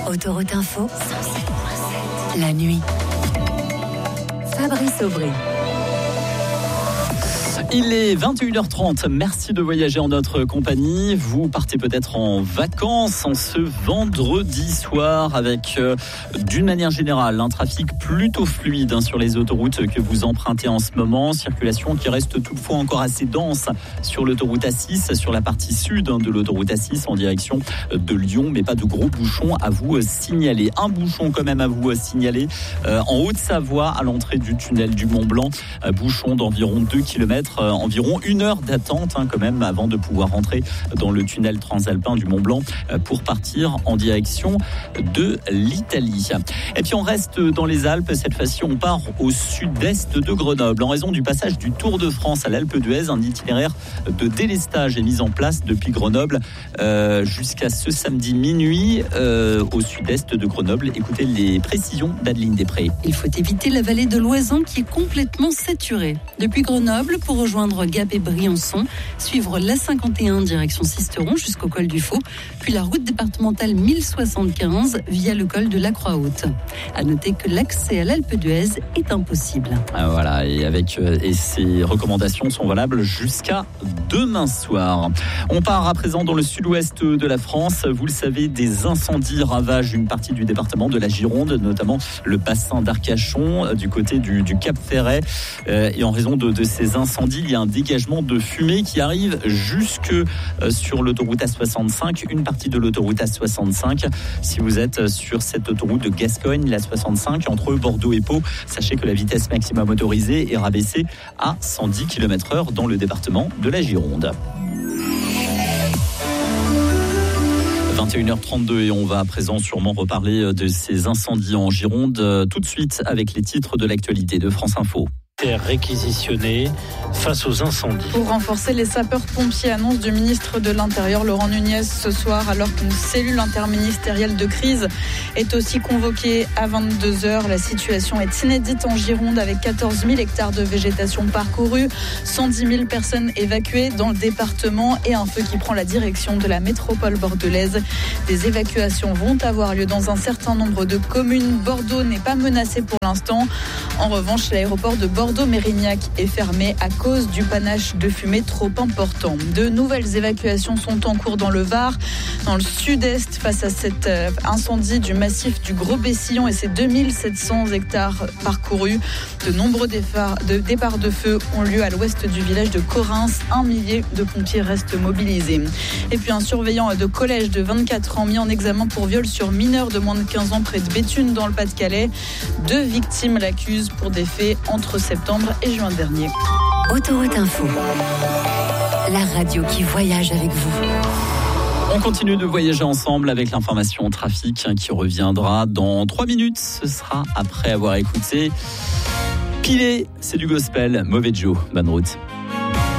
Autoroute Info, 107.7. La nuit. Fabrice Aubry. Il est 21h30, merci de voyager en notre compagnie. Vous partez peut-être en vacances en ce vendredi soir avec, d'une manière générale, un trafic plutôt fluide sur les autoroutes que vous empruntez en ce moment. Circulation qui reste toutefois encore assez dense sur l'autoroute A6, sur la partie sud de l'autoroute A6 en direction de Lyon, mais pas de gros bouchons à vous signaler. Un bouchon quand même à vous signaler en Haute-Savoie à l'entrée du tunnel du Mont-Blanc. Bouchon d'environ 2 km. Environ 1 heure d'attente quand même avant de pouvoir rentrer dans le tunnel transalpin du Mont-Blanc pour partir en direction de l'Italie. Et puis on reste dans les Alpes, cette fois-ci on part au sud-est de Grenoble en raison du passage du Tour de France à l'Alpe d'Huez. Un itinéraire de délestage est mis en place depuis Grenoble jusqu'à ce samedi minuit au sud-est de Grenoble. Écoutez les précisions d'Adeline Després. Il faut éviter la vallée de l'Oisan qui est complètement saturée. Depuis Grenoble, pour rejoindre Gap et Briançon, suivre l'A51 direction Sisteron jusqu'au col du Faux, puis la route départementale 1075 via le col de la Croix-Haute. À noter que l'accès à l'Alpe d'Huez est impossible. Voilà, et ces recommandations sont valables jusqu'à demain soir. On part à présent dans le sud-ouest de la France. Vous le savez, des incendies ravagent une partie du département de la Gironde, notamment le bassin d'Arcachon, du côté du Cap Ferret. Et en raison de ces incendies, il y a un dégagement de fumée qui arrive jusque sur l'autoroute A65, une partie de l'autoroute A65. Si vous êtes sur cette autoroute de Gascogne, la 65, entre Bordeaux et Pau, sachez que la vitesse maximum autorisée est rabaissée à 110 km/h dans le département de la Gironde. 21h32 et on va à présent sûrement reparler de ces incendies en Gironde tout de suite avec les titres de l'actualité de France Info. Réquisitionnés face aux incendies. Pour renforcer les sapeurs-pompiers, annonce du ministre de l'Intérieur Laurent Nunez ce soir, alors qu'une cellule interministérielle de crise est aussi convoquée à 22h. La situation est inédite en Gironde avec 14 000 hectares de végétation parcourus, 110 000 personnes évacuées dans le département et un feu qui prend la direction de la métropole bordelaise. Des évacuations vont avoir lieu dans un certain nombre de communes. Bordeaux n'est pas menacé pour l'instant. En revanche, l'aéroport de Bordeaux-Mérignac est fermé à cause du panache de fumée trop important. De nouvelles évacuations sont en cours dans le Var, dans le sud-est, face à cet incendie du massif du Gros-Bessillon et ses 2700 hectares parcourus. De nombreux départs de feu ont lieu à l'ouest du village de Corrins. 1 millier de pompiers restent mobilisés. Et puis un surveillant de collège de 24 ans mis en examen pour viol sur mineur de moins de 15 ans près de Béthune dans le Pas-de-Calais. 2 victimes l'accusent pour des faits entre septembre et juin dernier. Autoroute Info, la radio qui voyage avec vous. On continue de voyager ensemble avec l'information trafic qui reviendra dans 3 minutes. Ce sera après avoir écouté Pilé, c'est du gospel. Mauvais Joe, bonne route.